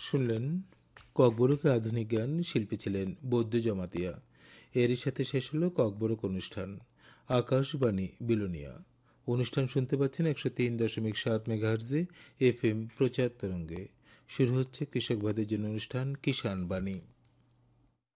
শুনলেন ককবরকে আধুনিক জ্ঞান শিল্পী ছিলেন বৌদ্ধ জমাতিয়া। এরই সাথে শেষ হলো ককবরক অনুষ্ঠান। আকাশবাণী বিলোনিয়া। অনুষ্ঠান শুনতে পাচ্ছেন 103.7 মেগাহার্জে FM প্রচার তরঙ্গে। শুরু হচ্ছে কৃষক ভাইদের জন্য অনুষ্ঠান কিষাণ বাণী।